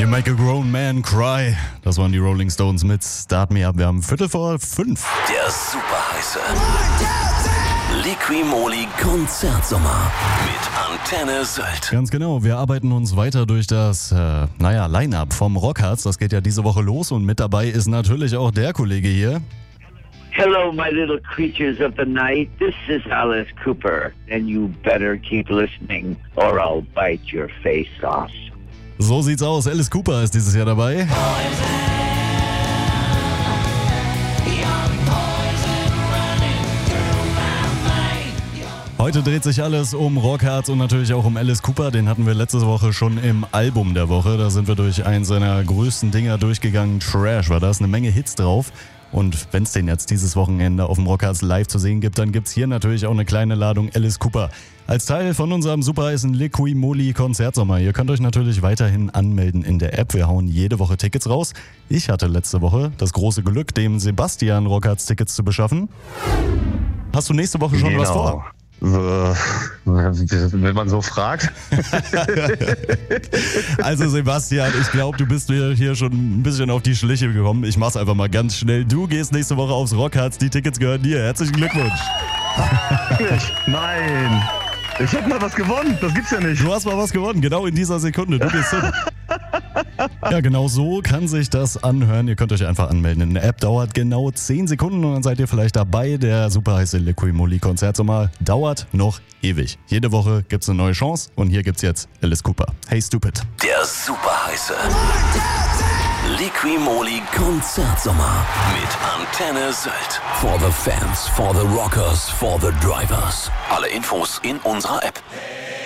You make a grown man cry. Das waren die Rolling Stones mit Start Me Up. Wir haben 5:45. Der superheiße Liqui-Moly Konzertsommer mit Antenne Sylt. Ganz genau, wir arbeiten uns weiter durch das Line-Up vom Rockharz. Das geht ja diese Woche los und mit dabei ist natürlich auch der Kollege hier. Hello, my little creatures of the night. This is Alice Cooper, and you better keep listening or I'll bite your face off. So sieht's aus. Alice Cooper ist dieses Jahr dabei. Heute dreht sich alles um Rockharz und natürlich auch um Alice Cooper. Den hatten wir letzte Woche schon im Album der Woche. Da sind wir durch eins seiner größten Dinger durchgegangen. Trash war das. Eine Menge Hits drauf. Und wenn es den jetzt dieses Wochenende auf dem Rockharz live zu sehen gibt, dann gibt es hier natürlich auch eine kleine Ladung Alice Cooper. Als Teil von unserem super heißen Liqui-Moly Konzertsommer. Ihr könnt euch natürlich weiterhin anmelden in der App. Wir hauen jede Woche Tickets raus. Ich hatte letzte Woche das große Glück, dem Sebastian Rockharz Tickets zu beschaffen. Hast du nächste Woche schon was vor? Wenn man so fragt. Also Sebastian, ich glaube, du bist mir hier schon ein bisschen auf die Schliche gekommen. Ich mach's einfach mal ganz schnell. Du gehst nächste Woche aufs Rockharz. Die Tickets gehören dir. Herzlichen Glückwunsch. Nein. Ich hab mal was gewonnen. Das gibt's ja nicht. Du hast mal was gewonnen. Genau in dieser Sekunde. Du gehst hin. Ja, genau so kann sich das anhören. Ihr könnt euch einfach anmelden. In der App dauert genau 10 Sekunden und dann seid ihr vielleicht dabei. Der super heiße Liqui-Moly Konzertsommer dauert noch ewig. Jede Woche gibt's eine neue Chance und hier gibt's jetzt Alice Cooper. Hey Stupid. Der superheiße Liqui-Moly Konzertsommer mit Antenne Sylt. For the fans, for the rockers, for the drivers. Alle Infos in unserer App.